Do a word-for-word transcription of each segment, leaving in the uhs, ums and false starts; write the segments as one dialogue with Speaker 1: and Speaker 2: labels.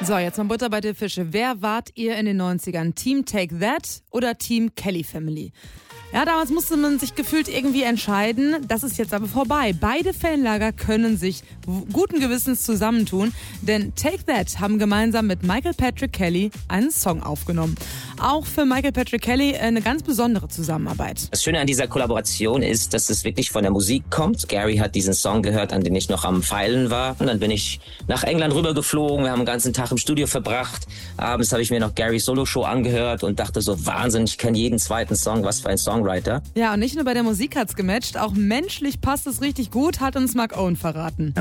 Speaker 1: So, jetzt mal Butter bei den Fische. Wer wart ihr in den neunzigern? Team Take That oder Team Kelly Family? Ja, damals musste man sich gefühlt irgendwie entscheiden. Das ist jetzt aber vorbei. Beide Fanlager können sich guten Gewissens zusammentun, denn Take That haben gemeinsam mit Michael Patrick Kelly einen Song aufgenommen. Auch für Michael Patrick Kelly eine ganz besondere Zusammenarbeit.
Speaker 2: Das Schöne an dieser Kollaboration ist, dass es wirklich von der Musik kommt. Gary hat diesen Song gehört, an den ich noch am Feilen war. Und dann bin ich nach England rübergeflogen. Wir haben den ganzen Tag im Studio verbracht. Abends habe ich mir noch Garys Solo-Show angehört und dachte so, Wahnsinn, ich kenne jeden zweiten Song, was für ein Songwriter.
Speaker 1: Ja, und nicht nur bei der Musik hat's gematcht, auch menschlich passt es richtig gut, hat uns Mark Owen verraten.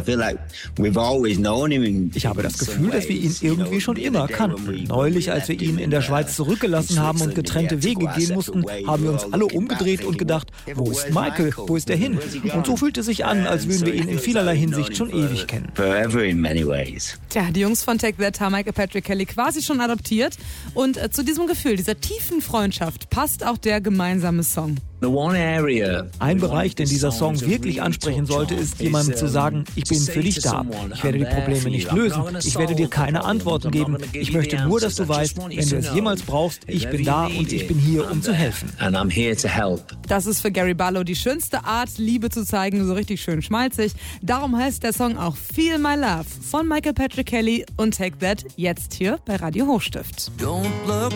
Speaker 3: Ich habe das Gefühl, dass wir ihn irgendwie schon immer kannten. Neulich, als wir ihn in der Schweiz zurückgelassen haben und getrennte Wege gehen mussten, haben wir uns alle umgedreht und gedacht, wo ist Michael, wo ist er hin? Und so fühlt es sich an, als würden wir ihn in vielerlei Hinsicht schon ewig kennen.
Speaker 1: Tja, die Jungs von Take That haben Michael Patrick Kelly quasi schon adoptiert. Und äh, zu diesem Gefühl, dieser tiefen Freundschaft, passt auch der gemeinsame Song.
Speaker 3: Ein Bereich, den dieser Song wirklich ansprechen sollte, ist, jemandem zu sagen, ich bin für dich da. Ich werde die Probleme nicht lösen. Ich werde dir keine Antworten geben. Ich möchte nur, dass du weißt, wenn du es jemals brauchst, ich bin da und ich bin hier, um zu helfen.
Speaker 1: Das ist für Gary Barlow die schönste Art, Liebe zu zeigen, so richtig schön schmalzig. Darum heißt der Song auch Feel My Love von Michael Patrick Kelly und Take That jetzt hier bei Radio Hochstift.